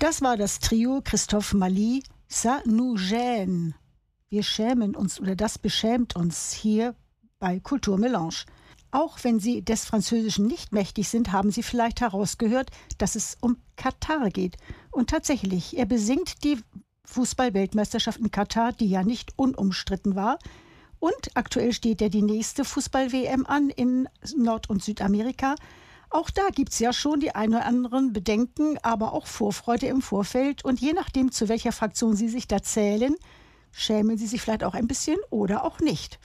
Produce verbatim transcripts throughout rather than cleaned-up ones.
Das war das Trio Christophe Mali, Ça nous gêne. Wir schämen uns oder das beschämt uns hier bei Kulturmelange. Auch wenn Sie des Französischen nicht mächtig sind, haben Sie vielleicht herausgehört, dass es um Katar geht. Und tatsächlich, er besingt die Fußball-Weltmeisterschaft in Katar, die ja nicht unumstritten war. Und aktuell steht ja die nächste Fußball-W M an in Nord- und Südamerika. Auch da gibt es ja schon die ein oder anderen Bedenken, aber auch Vorfreude im Vorfeld. Und je nachdem, zu welcher Fraktion Sie sich da zählen, schämen Sie sich vielleicht auch ein bisschen oder auch nicht.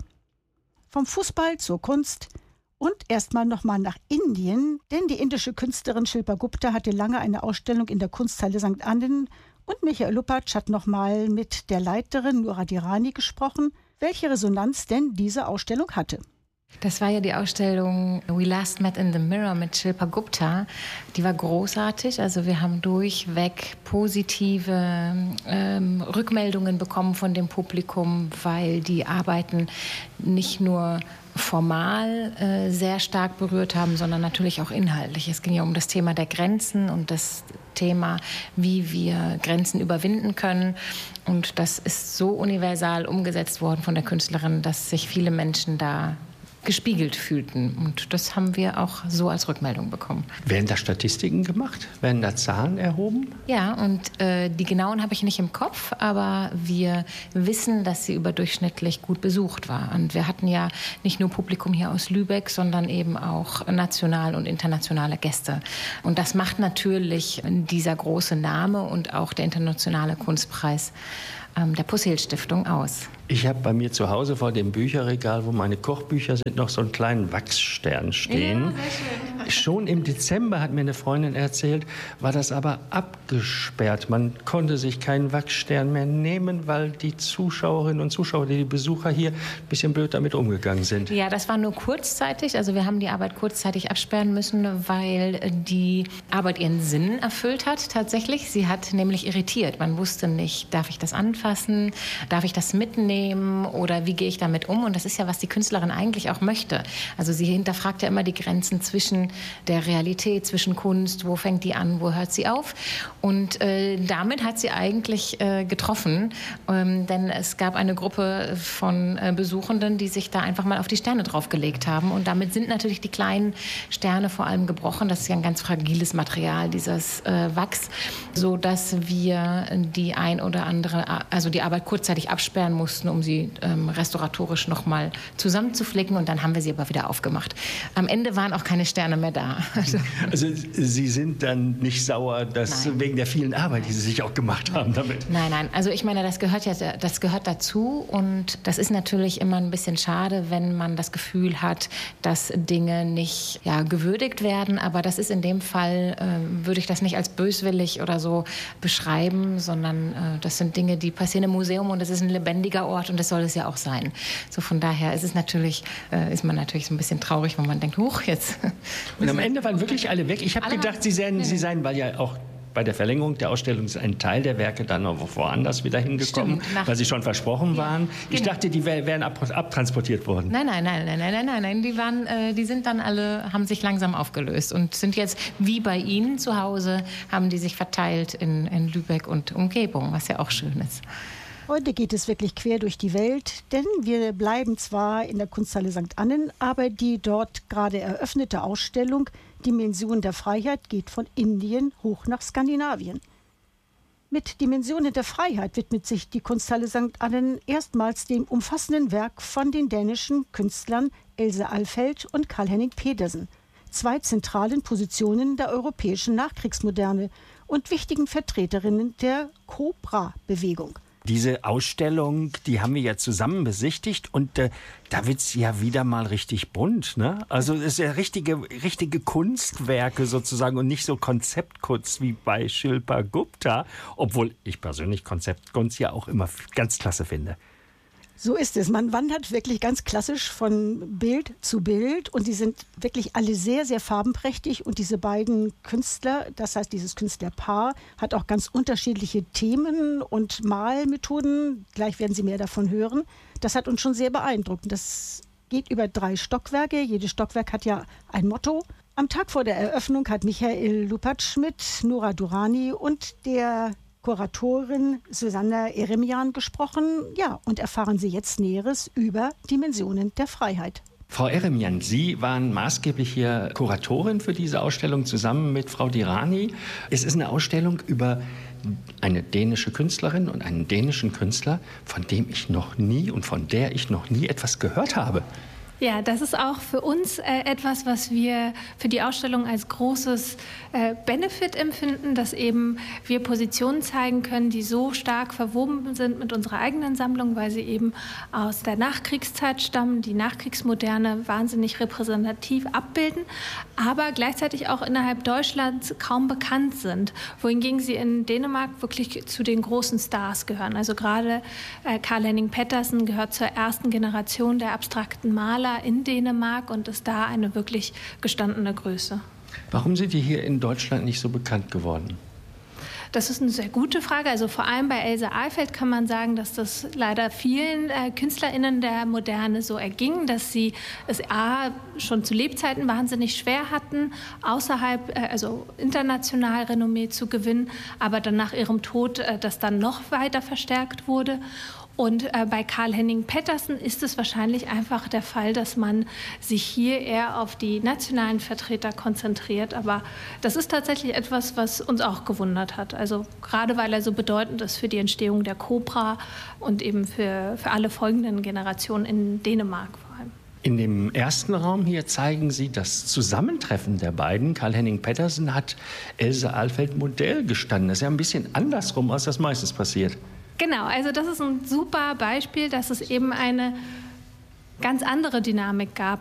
Vom Fußball zur Kunst und erstmal nochmal nach Indien, denn die indische Künstlerin Shilpa Gupta hatte lange eine Ausstellung in der Kunsthalle Sankt Annen und Michael Luppatsch hat nochmal mit der Leiterin Nura Dirani gesprochen, welche Resonanz denn diese Ausstellung hatte. Das war ja die Ausstellung We Last Met in the Mirror mit Shilpa Gupta. Die war großartig. Also wir haben durchweg positive ähm, Rückmeldungen bekommen von dem Publikum, weil die Arbeiten nicht nur formal äh, sehr stark berührt haben, sondern natürlich auch inhaltlich. Es ging ja um das Thema der Grenzen und das Thema, wie wir Grenzen überwinden können. Und das ist so universal umgesetzt worden von der Künstlerin, dass sich viele Menschen da gespiegelt fühlten. Und das haben wir auch so als Rückmeldung bekommen. Werden da Statistiken gemacht? Werden da Zahlen erhoben? Ja, und äh, die genauen habe ich nicht im Kopf, aber wir wissen, dass sie überdurchschnittlich gut besucht war. Und wir hatten ja nicht nur Publikum hier aus Lübeck, sondern eben auch national und internationale Gäste. Und das macht natürlich dieser große Name und auch der internationale Kunstpreis ähm, der Pusshel-Stiftung aus. Ich habe bei mir zu Hause vor dem Bücherregal, wo meine Kochbücher sind, noch so einen kleinen Wachsstern stehen. Ja, sehr schön. Schon im Dezember, hat mir eine Freundin erzählt, war das aber abgesperrt. Man konnte sich keinen Wachsstern mehr nehmen, weil die Zuschauerinnen und Zuschauer, die Besucher hier, ein bisschen blöd damit umgegangen sind. Ja, das war nur kurzzeitig. Also wir haben die Arbeit kurzzeitig absperren müssen, weil die Arbeit ihren Sinn erfüllt hat tatsächlich. Sie hat nämlich irritiert. Man wusste nicht, darf ich das anfassen, darf ich das mitnehmen? Oder wie gehe ich damit um? Und das ist ja, was die Künstlerin eigentlich auch möchte. Also sie hinterfragt ja immer die Grenzen zwischen der Realität, zwischen Kunst, wo fängt die an, wo hört sie auf? Und äh, damit hat sie eigentlich äh, getroffen, ähm, denn es gab eine Gruppe von äh, Besuchenden, die sich da einfach mal auf die Sterne draufgelegt haben. Und damit sind natürlich die kleinen Sterne vor allem gebrochen. Das ist ja ein ganz fragiles Material, dieses äh, Wachs, sodass wir die ein oder andere, also die Arbeit kurzzeitig absperren mussten, um sie ähm, restauratorisch nochmal zusammenzuflicken. Und dann haben wir sie aber wieder aufgemacht. Am Ende waren auch keine Sterne mehr da. Also, also Sie sind dann nicht sauer, dass nein. wegen der vielen Arbeit, die Sie sich auch gemacht haben damit? Nein, nein. Also ich meine, das gehört ja, das gehört dazu. Und das ist natürlich immer ein bisschen schade, wenn man das Gefühl hat, dass Dinge nicht ja, gewürdigt werden. Aber das ist in dem Fall, äh, würde ich das nicht als böswillig oder so beschreiben, sondern äh, das sind Dinge, die passieren im Museum und das ist ein lebendiger Ort. Und das soll es ja auch sein. So von daher ist es natürlich, äh, ist man natürlich so ein bisschen traurig, wenn man denkt, huch, jetzt. Und am Ende waren wirklich alle weg. Ich habe gedacht, Sie seien, Sie seien, weil ja auch bei der Verlängerung der Ausstellung ist ein Teil der Werke dann noch woanders wieder hingekommen, Stimmt, weil sie schon versprochen ja, waren. Ich genau. dachte, die wären ab, abtransportiert worden. Nein, nein, nein, nein, nein, nein, nein. Die waren, äh, die sind dann alle, haben sich langsam aufgelöst und sind jetzt wie bei Ihnen zu Hause, haben die sich verteilt in, in Lübeck und Umgebung, was ja auch schön ist. Heute geht es wirklich quer durch die Welt, denn wir bleiben zwar in der Kunsthalle Sankt Annen, aber die dort gerade eröffnete Ausstellung Dimension der Freiheit geht von Indien hoch nach Skandinavien. Mit Dimensionen der Freiheit widmet sich die Kunsthalle Sankt Annen erstmals dem umfassenden Werk von den dänischen Künstlern Else Alfeld und Karl-Henning Pedersen, zwei zentralen Positionen der europäischen Nachkriegsmoderne und wichtigen Vertreterinnen der Cobra-Bewegung. Diese Ausstellung, die haben wir ja zusammen besichtigt und äh, da wird es ja wieder mal richtig bunt, ne? Also es ist ja richtige, richtige Kunstwerke sozusagen und nicht so Konzeptkunst wie bei Shilpa Gupta, obwohl ich persönlich Konzeptkunst ja auch immer ganz klasse finde. So ist es. Man wandert wirklich ganz klassisch von Bild zu Bild und die sind wirklich alle sehr, sehr farbenprächtig und diese beiden Künstler, das heißt dieses Künstlerpaar, hat auch ganz unterschiedliche Themen und Malmethoden. Gleich werden Sie mehr davon hören. Das hat uns schon sehr beeindruckt. Das geht über drei Stockwerke. Jedes Stockwerk hat ja ein Motto. Am Tag vor der Eröffnung hat Michael Lupatsch mit Nora Durrani und der Kuratorin Susanna Eremian gesprochen. Ja, und erfahren Sie jetzt Näheres über Dimensionen der Freiheit. Frau Eremian, Sie waren maßgeblich hier Kuratorin für diese Ausstellung zusammen mit Frau Durrani. Es ist eine Ausstellung über eine dänische Künstlerin und einen dänischen Künstler, von dem ich noch nie und von der ich noch nie etwas gehört habe. Ja, das ist auch für uns äh, etwas, was wir für die Ausstellung als großes äh, Benefit empfinden, dass eben wir Positionen zeigen können, die so stark verwoben sind mit unserer eigenen Sammlung, weil sie eben aus der Nachkriegszeit stammen, die Nachkriegsmoderne wahnsinnig repräsentativ abbilden, aber gleichzeitig auch innerhalb Deutschlands kaum bekannt sind, wohingegen sie in Dänemark wirklich zu den großen Stars gehören. Also gerade äh, Carl-Henning Pettersen gehört zur ersten Generation der abstrakten Maler in Dänemark und ist da eine wirklich gestandene Größe. Warum sind die hier in Deutschland nicht so bekannt geworden? Das ist eine sehr gute Frage. Also vor allem bei Else Ahlfeld kann man sagen, dass das leider vielen äh, KünstlerInnen der Moderne so erging, dass sie es A, schon zu Lebzeiten wahnsinnig schwer hatten, außerhalb, äh, also international Renommee zu gewinnen, aber dann nach ihrem Tod äh, das dann noch weiter verstärkt wurde. Und äh, bei Carl-Henning Pettersen ist es wahrscheinlich einfach der Fall, dass man sich hier eher auf die nationalen Vertreter konzentriert. Aber das ist tatsächlich etwas, was uns auch gewundert hat. Also gerade weil er so bedeutend ist für die Entstehung der Cobra und eben für, für alle folgenden Generationen in Dänemark vor allem. In dem ersten Raum hier zeigen Sie das Zusammentreffen der beiden. Carl-Henning Pettersen hat Else Ahlfeld Modell gestanden. Das ist ja ein bisschen andersrum, als das meistens passiert. Genau, also das ist ein super Beispiel, dass es eben eine ganz andere Dynamik gab